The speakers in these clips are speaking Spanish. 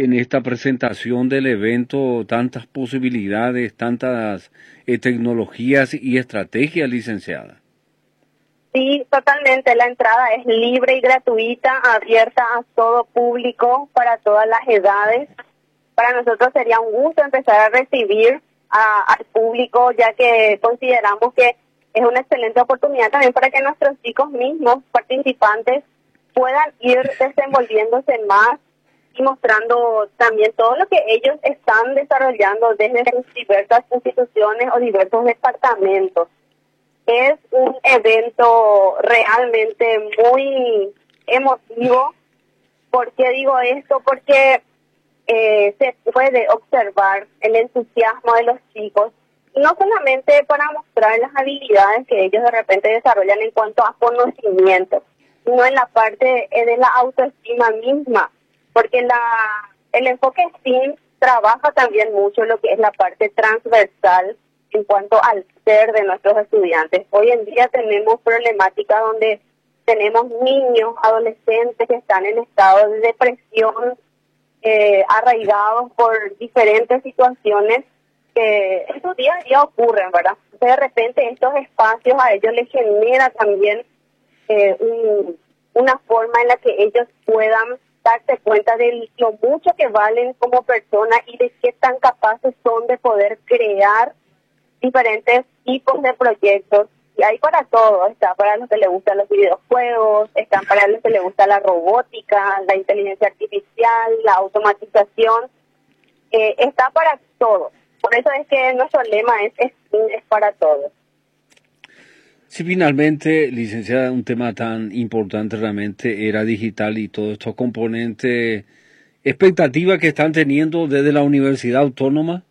en esta presentación del evento tantas posibilidades, tantas tecnologías y estrategias, licenciada. Sí, totalmente. La entrada es libre y gratuita, abierta a todo público, para todas las edades. Para nosotros sería un gusto empezar a recibir al público, ya que consideramos que es una excelente oportunidad también para que nuestros chicos mismos, participantes, puedan ir desenvolviéndose más y mostrando también todo lo que ellos están desarrollando desde sus diversas instituciones o diversos departamentos. Es un evento realmente muy emotivo. ¿Por qué digo esto? Porque se puede observar el entusiasmo de los chicos, no solamente para mostrar las habilidades que ellos de repente desarrollan en cuanto a conocimiento, sino en la parte de la autoestima misma, porque el enfoque STEAM trabaja también mucho lo que es la parte transversal en cuanto al ser de nuestros estudiantes. Hoy en día tenemos problemáticas donde tenemos niños, adolescentes que están en estado de depresión, arraigados por diferentes situaciones que estos día a día ocurren, ¿verdad? De repente estos espacios a ellos les genera también una forma en la que ellos puedan darse cuenta de lo mucho que valen como personas y de qué tan capaces son de poder crear diferentes tipos de proyectos. Y hay para todo, está para los que les gustan los videojuegos, están para los que les gusta la robótica, la inteligencia artificial, la automatización, está para todo. Por eso es que nuestro lema es para todos. Si finalmente, licenciada, un tema tan importante realmente era digital y todos estos componentes, expectativas que están teniendo desde la Universidad Autónoma.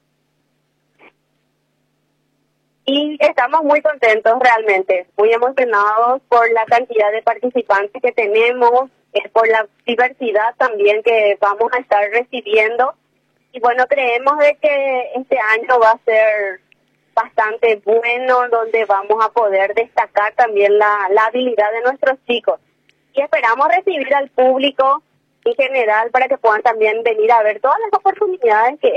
Y estamos muy contentos realmente, muy emocionados por la cantidad de participantes que tenemos, por la diversidad también que vamos a estar recibiendo. Y bueno, creemos de que este año va a ser bastante bueno, donde vamos a poder destacar también la habilidad de nuestros chicos. Y esperamos recibir al público en general para que puedan también venir a ver todas las oportunidades que